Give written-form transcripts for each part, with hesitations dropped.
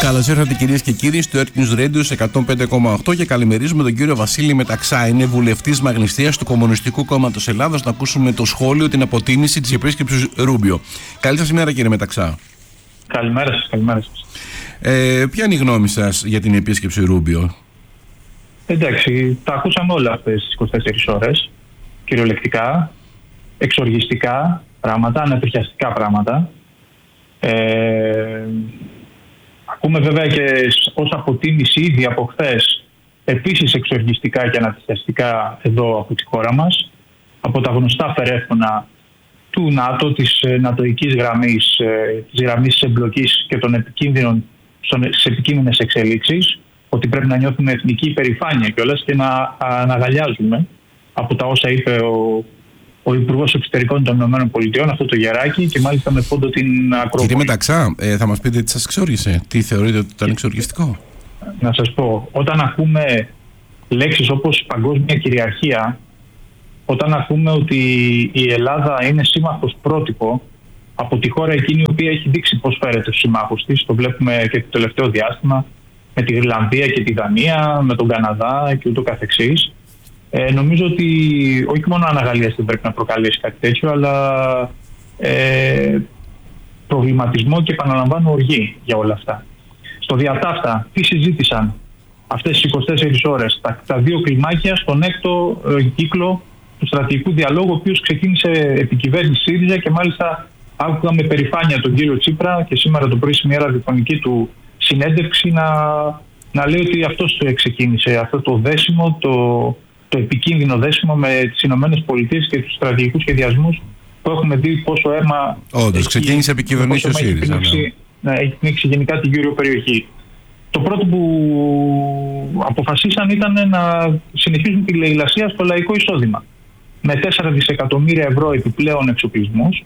Καλώς ήρθατε κυρίες και κύριοι στο Earth News Radio 105,8 και καλημερίζουμε τον κύριο Βασίλη Μεταξά. Είναι βουλευτής Μαγνηστίας του Κομμουνιστικού Κόμματος Ελλάδας. Να ακούσουμε το σχόλιο, την αποτίμηση της επίσκεψης Ρούμπιο. Καλή σας ημέρα κύριε Μεταξά. Καλημέρα σας, καλημέρα σας. Ποια είναι η γνώμη σας για την επίσκεψη Ρούμπιο? Εντάξει, τα ακούσαμε όλα αυτές τις 24 ώρες. Κυριολεκτικά, εξοργιστικά πράγματα, ανατριχιαστικά πράγματα. Ακούμε βέβαια και ως αποτίμηση ήδη από χθες επίσης εξοργιστικά και ανατριχιαστικά εδώ από τη χώρα μας, από τα γνωστά φερέφωνα του ΝΑΤΟ, της νατοικής γραμμής, της γραμμής της εμπλοκής και των επικίνδυνων, στις επικίνδυνες εξελίξεις, ότι πρέπει να νιώθουμε εθνική υπερηφάνεια κιόλας και να αναγαλιάζουμε από τα όσα είπε ο Υπουργός Εξωτερικών των ΗΠΑ, αυτό το γεράκι, και μάλιστα με πόντο την Ακρόπολη. Κύριε Μεταξά, θα μας πείτε τι σας εξόργησε, τι θεωρείτε ότι ήταν εξοργιστικό? Να σας πω, όταν ακούμε λέξεις όπως παγκόσμια κυριαρχία, όταν ακούμε ότι η Ελλάδα είναι σύμμαχος πρότυπο από τη χώρα εκείνη η οποία έχει δείξει πώς φέρεται στους συμμάχους της, το βλέπουμε και το τελευταίο διάστημα, με τη Γρυλανδία και τη Δανία, με τον Καναδά και ούτω καθεξής. Νομίζω ότι όχι μόνο αναγαλίαση δεν πρέπει να προκαλέσει κάτι τέτοιο, αλλά προβληματισμό και επαναλαμβάνω οργή για όλα αυτά. Στο διατάφτα, τι συζήτησαν αυτές τις 24 ώρες, τα δύο κλιμάκια στον έκτο κύκλο του στρατηγικού διαλόγου, ο οποίος ξεκίνησε επί κυβέρνηση ΣΥΡΙΖΑ, και μάλιστα άκουγα με περηφάνεια τον κύριο Τσίπρα και σήμερα το πρωί στη μια ραδιοφωνική του συνέντευξη να λέει ότι αυτός ξεκίνησε αυτό το δέσιμο, το επικίνδυνο δέσιμο με τις ΗΠΑ και τους στρατηγικούς σχεδιασμούς που έχουμε δει πόσο αίμα. Όντως, ξεκίνησε επικοινωνία ο ΣΥΡΙΖΑ. Έχει πνίξει γενικά την γύρω περιοχή. Το πρώτο που αποφασίσαν ήταν να συνεχίσουν τη λαιλασία στο λαϊκό εισόδημα. Με 4 δισεκατομμύρια ευρώ επιπλέον εξοπλισμούς,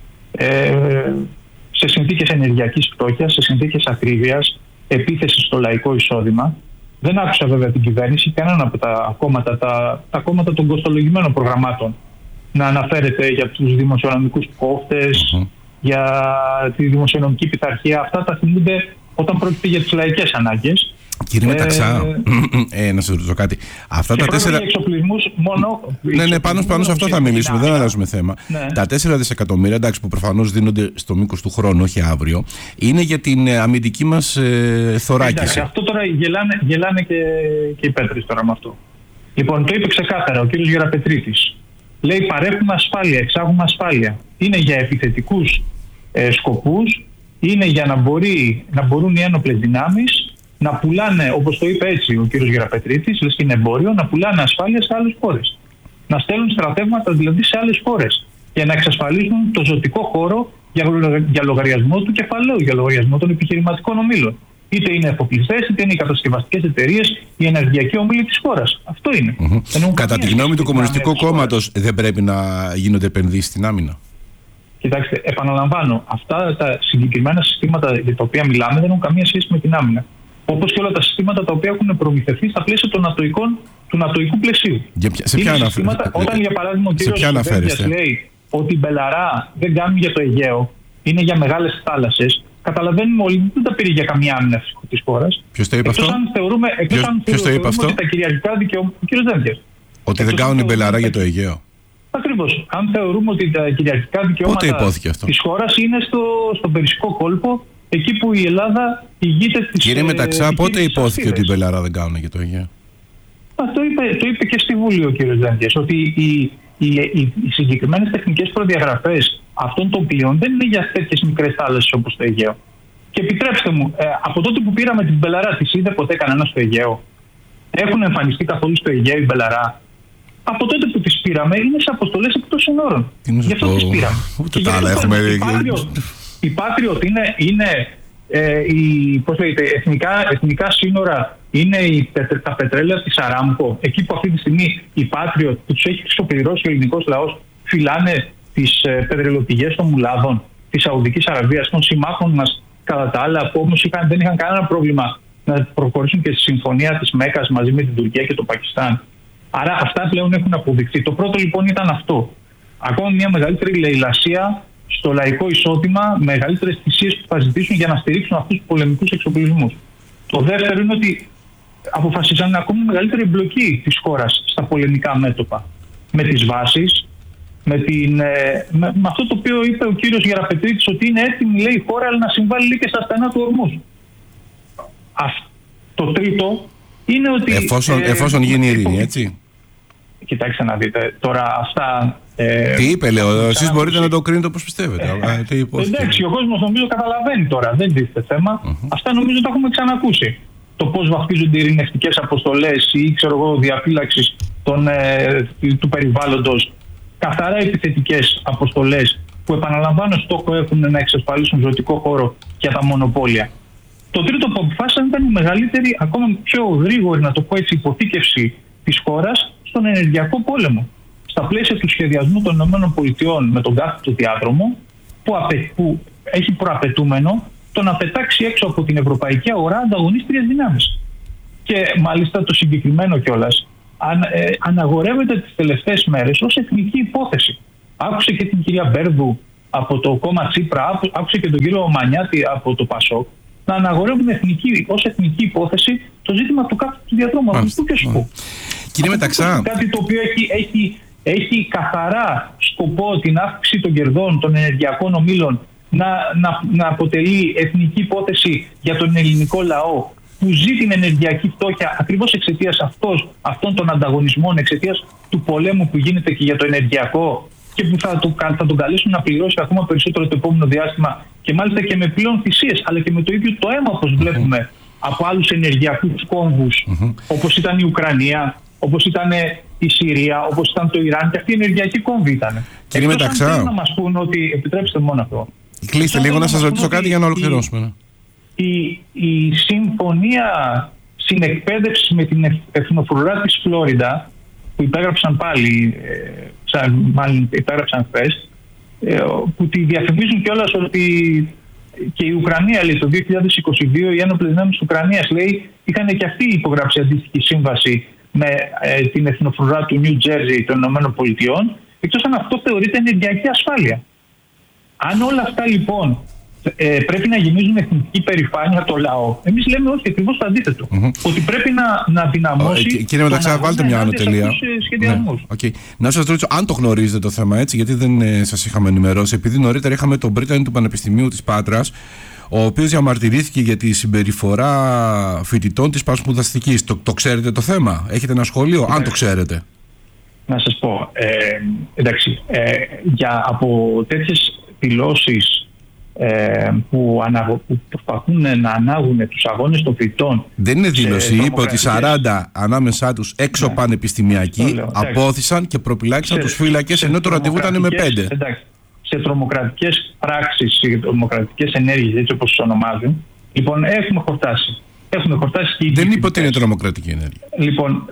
σε συνθήκες ενεργειακής φτώχειας, σε συνθήκες ακρίβειας, επίθεση στο λαϊκό εισόδημα. Δεν άκουσα βέβαια την κυβέρνηση, κανένα από τα κόμματα των κοστολογημένων προγραμμάτων να αναφέρεται για τους δημοσιονομικούς κόφτες, για τη δημοσιονομική πειθαρχία. Αυτά τα θυμούνται όταν πρόκειται για τις λαϊκές ανάγκες. Κύριε Μεταξά, να σας ρωτήσω κάτι. Αυτά τα 4... Ναι, πάνω σε αυτό θα μιλήσουμε, δεν αλλάζουμε θέμα. Ναι. Τα 4 δισεκατομμύρια, εντάξει, που προφανώς δίνονται στο μήκος του χρόνου, όχι αύριο, είναι για την αμυντική μας θωράκιση. Εντάξει, αυτό τώρα γελάνε και οι Πέτρες τώρα με αυτό. Λοιπόν, το είπε ξεκάθαρα ο κύριος Γεραπετρίτης. Λέει, παρέχουμε ασφάλεια, εξάγουμε ασφάλεια. Είναι για επιθετικούς σκοπούς, είναι για να μπορούν οι ένοπλες δυνάμεις να πουλάνε, όπως το είπε έτσι ο κύριος Γεραπετρίτης, λες και είναι εμπόριο, να πουλάνε ασφάλεια σε άλλες χώρες. Να στέλνουν στρατεύματα δηλαδή σε άλλες χώρες για να εξασφαλίσουν το ζωτικό χώρο για λογαριασμό του κεφαλαίου, για λογαριασμό των επιχειρηματικών ομίλων. Είτε είναι εφοπλιστές, είτε είναι οι κατασκευαστικές εταιρείες, η ενεργειακή ομίλη της χώρας. Αυτό είναι. Κατά τη γνώμη του Κομμουνιστικού Κόμματος, δεν πρέπει να γίνονται επενδύσεις στην άμυνα? Κοιτάξτε, επαναλαμβάνω, αυτά τα συγκεκριμένα συστήματα για τα οποία μιλάμε δεν έχουν καμία σχέση με την άμυνα. Όπως και όλα τα συστήματα τα οποία έχουν προμηθευτεί στα πλαίσια του νατοϊκού πλαισίου. Σε ποια αναφέρεστε? Όταν για παράδειγμα ο κύριος Βέργιας λέει ότι η Μπελαρά δεν κάνουν για το Αιγαίο, είναι για μεγάλες θάλασσες, καταλαβαίνουμε όλοι ότι δεν τα πήρε για καμία άμυνα της χώρας. Ποιος το είπε αυτό? Ποιος το είπε αυτό? Ότι τα κυριαρχικά δικαιώματα. Ο κύριος Βέργιας. Ότι δεν κάνουν η Μπελαρά για το Αιγαίο. Ακριβώς. Αν θεωρούμε ότι τα κυριαρχικά δικαιώματα της χώρας είναι στο Περσικό κόλπο, εκεί που η Ελλάδα ηγείται της. Κύριε Μεταξά, πότε υπόθηκε ότι οι Μπελαρά δεν κάνουν για το Αιγαίο? Το είπε και στη Βουλή ο κ. Ζάντιας, ότι οι συγκεκριμένες τεχνικές προδιαγραφές αυτών των πλοίων δεν είναι για τέτοιες μικρές θάλασσες όπως το Αιγαίο. Και επιτρέψτε μου, από τότε που πήραμε την Μπελαρά, τις είδε ποτέ κανένα στο Αιγαίο? Έχουν εμφανιστεί καθόλου στο Αιγαίο η Μπελαρά? Από τότε που τις πήραμε είναι σε αποστολές εκτός συνόρων. Γι' αυτό τις πήραμε. Ούτε τα άλλα έχουμε. Η Patriot είναι εθνικά σύνορα, είναι τα πετρέλαια της Αράμκο, εκεί που αυτή τη στιγμή η Patriot που τους έχει ξοπληρώσει ο ελληνικός λαός φυλάνε τις πετρελαιοπηγές των Μουλάδων, της Σαουδικής Αραβίας, των συμμάχων μας κατά τα άλλα, που όμως δεν είχαν κανένα πρόβλημα να προχωρήσουν και στη συμφωνία της Μέκας μαζί με την Τουρκία και το Πακιστάν. Άρα αυτά πλέον έχουν αποδειχθεί. Το πρώτο λοιπόν ήταν αυτό. Ακόμα μια μεγαλύτερη λαιλασία στο λαϊκό εισόδημα, μεγαλύτερες θυσίες που θα ζητήσουν για να στηρίξουν αυτούς τους πολεμικούς εξοπλισμούς. Το δεύτερο είναι ότι αποφασίσαν ακόμη μεγαλύτερη εμπλοκή της χώρας στα πολεμικά μέτωπα. Με τις βάσεις, με αυτό το οποίο είπε ο κύριος Γεραπετρίτης, ότι είναι έτοιμη, λέει, η χώρα, αλλά να συμβάλλει, λέει, και στα στενά του ορμούς. Το τρίτο είναι ότι... Εφόσον γίνει ειρήνη, έτσι. Κοιτάξτε να δείτε, τώρα αυτά... Τι είπε, λέω, εσείς μπορείτε να το κρίνετε όπως πιστεύετε. Εντάξει, ο κόσμος νομίζω καταλαβαίνει τώρα, δεν τίθεται θέμα. Αυτά νομίζω το έχουμε ξανακούσει. Το πώς βαφτίζονται οι ειρηνευτικές αποστολές ή, ξέρω εγώ, διαφύλαξης του περιβάλλοντος. Καθαρά επιθετικές αποστολές που, επαναλαμβάνω, στόχο έχουν να εξασφαλίσουν ζωτικό χώρο για τα μονοπόλια. Το τρίτο που αποφάσισαν ήταν η μεγαλύτερη, ακόμα πιο γρήγορη, να το πω έτσι, υποθήκευση της χώρας στον ενεργειακό πόλεμο. Στα πλαίσια του σχεδιασμού των ΗΠΑ με τον κάθετο διάδρομο, που έχει προαπαιτούμενο το να πετάξει έξω από την ευρωπαϊκή αγορά ανταγωνίστριες δυνάμεις. Και μάλιστα το συγκεκριμένο κιόλας αναγορεύεται τις τελευταίες μέρες ως εθνική υπόθεση. Άκουσε και την κυρία Μπέρδου από το κόμμα Τσίπρα, άκουσε και τον κύριο Μανιάτη από το ΠΑΣΟΚ, να αναγορεύουν ως εθνική υπόθεση το ζήτημα του κάθετου διαδρόμου. Αυτό και σου πω. Κύριε Μεταξά. Κάτι το οποίο έχει καθαρά σκοπό την αύξηση των κερδών των ενεργειακών ομίλων να αποτελεί εθνική υπόθεση για τον ελληνικό λαό, που ζει την ενεργειακή φτώχεια ακριβώς εξαιτίας αυτών των ανταγωνισμών, εξαιτίας του πολέμου που γίνεται και για το ενεργειακό, και που θα τον καλέσουν να πληρώσει ακόμα περισσότερο το επόμενο διάστημα, και μάλιστα και με πλέον θυσίες, αλλά και με το ίδιο το αίμα, όπως βλέπουμε από άλλους ενεργειακούς κόμβους, όπως ήταν η Ουκρανία, όπως ήταν η Συρία, όπως ήταν το Ιράν, και αυτοί οι ενεργειακοί κόμβοι ήταν. Κύριε Μεταξά, να μας πούν ότι, επιτρέψτε μόνο αυτό. Κλείστε λίγο να σας ρωτήσω κάτι για να ολοκληρώσουμε. Η συμφωνία συνεκπαίδευσης με την Εθνοφρουρά της Φλόριντα, που υπέγραψαν πάλι, μάλλον υπέγραψαν χθες, που τη διαφημίζουν κιόλας ότι και η Ουκρανία, λέει, το 2022 οι ένοπλες δυνάμεις της Ουκρανίας, λέει, είχαν και αυτοί υπογράψει αντίστοιχη σύμβαση με την Εθνοφρουρά του Νιου Τζέρζι των ΗΠΑ, εκτός αν αυτό θεωρείται ενεργειακή ασφάλεια. Αν όλα αυτά λοιπόν πρέπει να γεμίζουν εθνική υπερηφάνεια το λαό, εμείς λέμε όχι, ακριβώς το αντίθετο. Ότι πρέπει να δυναμώσει. Κύριε Μεταξά, βάλτε μια άνω τελεία. Να σας ρωτήσω, αν το γνωρίζετε το θέμα, έτσι, γιατί δεν σας είχαμε ενημερώσει. Επειδή νωρίτερα είχαμε τον πρίτανη του Πανεπιστημίου της Πάτρας, ο οποίος διαμαρτυρήθηκε για τη συμπεριφορά φοιτητών της πασπουδαστικής. Το ξέρετε το θέμα? Έχετε ένα σχόλιο, αν το ξέρετε? Να σας πω, εντάξει, από τέτοιες δηλώσεις που προσπαθούν να ανάγουν τους αγώνες των φοιτητών. Δεν είναι δήλωση, είπε ότι 40 ανάμεσά τους έξω πανεπιστημιακοί απόθυσαν και προπυλάξαν τους φύλακες, ενώ το ραντεβού ήταν με 5. Εντάξει, σε τρομοκρατικές πράξεις, σε τρομοκρατικές ενέργειες, έτσι όπως τις ονομάζουν. Λοιπόν, έχουμε χορτάσει. Δεν είπε ότι είναι τρομοκρατική ενέργεια. Λοιπόν,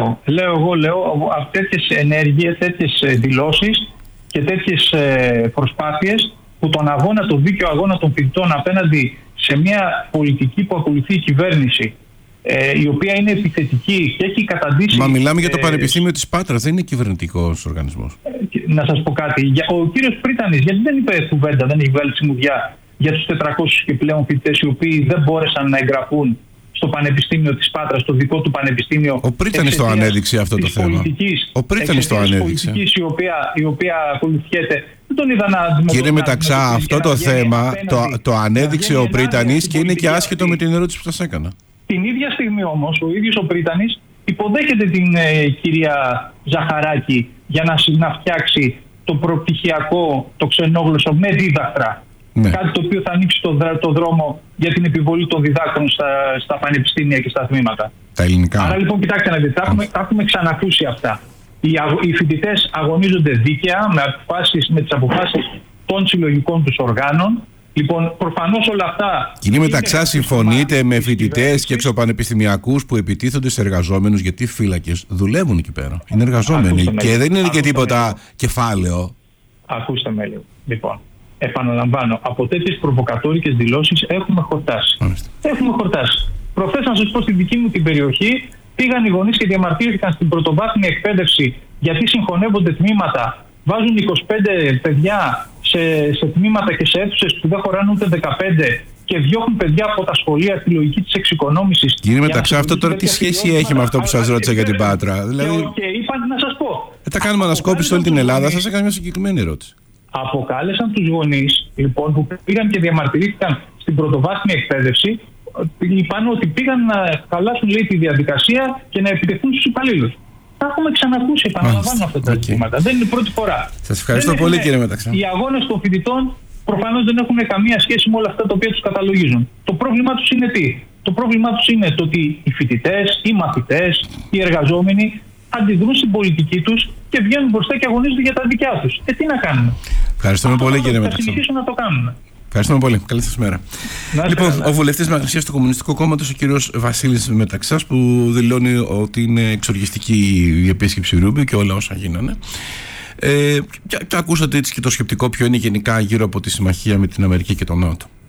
λέω τέτοιες ενέργειες, τέτοιες δηλώσεις και τέτοιες προσπάθειες που τον δίκαιο αγώνα των φοιτητών απέναντι σε μια πολιτική που ακολουθεί η κυβέρνηση, η οποία είναι επιθετική και έχει καταντήσει... Μα μιλάμε για το Πανεπιστήμιο της Πάτρας, δεν είναι κυβερνητικός οργανισμός. Να σας πω κάτι. Ο κύριος Πρίτανης, γιατί δεν είπε κουβέντα, δεν έχει βγάλει τσιμουδιά για τους 400 και πλέον φοιτητές οι οποίοι δεν μπόρεσαν να εγγραφούν στο Πανεπιστήμιο της Πάτρας, στο δικό του πανεπιστήμιο? Ο Πρίτανης το ανέδειξε αυτό το θέμα. Ο Πρίτανης το ανέδειξε. Η οποία ακολουθιέται. Δεν τον είδα να αντιμετωπίσει. Κύριε Μεταξά, αυτό το θέμα το ανέδειξε ο Πρίτανης και είναι και άσχετο με την ερώτηση που σας έκανα. Την ίδια στιγμή όμως ο ίδιος ο Πρίτανης υποδέχεται την κυρία Ζαχαράκη για να φτιάξει το προπτυχιακό, το ξενόγλωσσο με δίδακτρα. Ναι. Κάτι το οποίο θα ανοίξει το δρόμο για την επιβολή των διδάκτρων στα πανεπιστήμια και στα τμήματα. Τα ελληνικά. Άρα λοιπόν, κοιτάξτε να δείτε, τα έχουμε ξανακούσει αυτά. Οι φοιτητές αγωνίζονται δίκαια με τις αποφάσεις των συλλογικών τους οργάνων. Λοιπόν, προφανώς όλα αυτά. Κύριε Μεταξά, συμφωνείτε με φοιτητές και εξωπανεπιστημιακούς που επιτίθονται σε εργαζόμενους? Γιατί οι φύλακες δουλεύουν εκεί πέρα. Είναι εργαζόμενοι και δεν είναι και τίποτα κεφάλαιο. Ακούστε με λίγο. Λοιπόν, επαναλαμβάνω, από τέτοιες προβοκατόρικες δηλώσεις έχουμε χορτάσει. Προχθές, να σας πω, στη δική μου την περιοχή πήγαν οι γονείς και διαμαρτύρηκαν στην πρωτοβάθμια εκπαίδευση γιατί συγχωνεύονται τμήματα, βάζουν 25 παιδιά σε τμήματα και σε αίθουσες που δεν χωράνε ούτε 15 και διώχνουν παιδιά από τα σχολεία στη λογική της εξοικονόμησης. Κύριε Μεταξά, αυτό τώρα τι σχέση έχει με αυτό που σας ρώτησα για την Πάτρα? Δηλαδή... Και είπαν να σας πω. Θα κάνουμε ανασκόπηση σε όλη την Ελλάδα, σας έκανα μια συγκεκριμένη ερώτηση. Αποκάλεσαν τους γονείς λοιπόν, που πήγαν και διαμαρτυρήθηκαν στην πρωτοβάθμια εκπαίδευση. Είπαν ότι πήγαν να χαλάσουν, λέει, τη διαδικασία και να επιτεθούν στους υπαλλήλους. Τα έχουμε ξανακούσει, επαναλαμβάνω αυτά τα ζητήματα. Δεν είναι η πρώτη φορά. Σας ευχαριστώ πολύ, κύριε Μεταξά. Οι αγώνες των φοιτητών προφανώς δεν έχουν καμία σχέση με όλα αυτά τα οποία τους καταλογίζουν. Το πρόβλημά τους είναι τι? Το πρόβλημά τους είναι το ότι οι φοιτητές, οι μαθητές, οι εργαζόμενοι αντιδρούν στην πολιτική τους και βγαίνουν μπροστά και αγωνίζονται για τα δικιά τους. Τι να κάνουμε? Ευχαριστούμε πολύ, κύριε Μεταξά. Θα συνεχίσουν να το κάνουμε. Ευχαριστούμε πολύ. Καλή σας μέρα. Λοιπόν, ο βουλευτής Μακρυσίας του Κομμουνιστικού Κόμματος, ο κύριος Βασίλης Μεταξάς, που δηλώνει ότι είναι εξοργιστική η επίσκεψη Ρούμπιο και όλα όσα γίνανε. Και ακούσατε έτσι και το σκεπτικό ποιο είναι γενικά γύρω από τη συμμαχία με την Αμερική και τον Νότο.